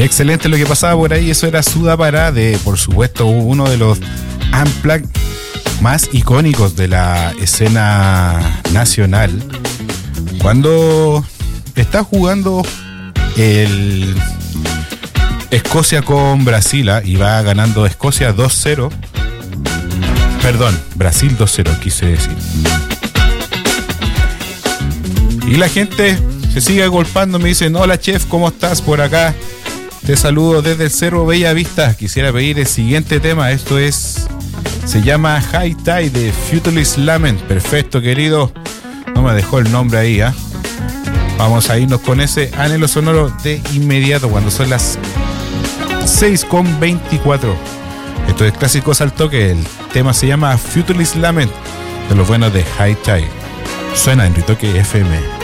Excelente lo que pasaba por ahí. Eso era Sudapara, de, por supuesto, uno de los Unplugged más icónicos de la escena nacional. Cuando está jugando el Escocia con Brasil, y va ganando Escocia 2-0. Perdón, Brasil 2-0, quise decir. Y la gente se sigue agolpando, me dicen: hola chef, ¿cómo estás? Por acá te saludo desde el Cerro Bella Vista. Quisiera pedir el siguiente tema. Esto se llama High Tide de Futurist Lament. Perfecto, querido. No me dejó el nombre ahí, ¿eh? Vamos a irnos con ese anhelo sonoro de inmediato, cuando son las 6:24. Esto es Clásicos al Toque. El tema se llama Futurist Lament, de los buenos de High Tide. Suena en Ritoque FM.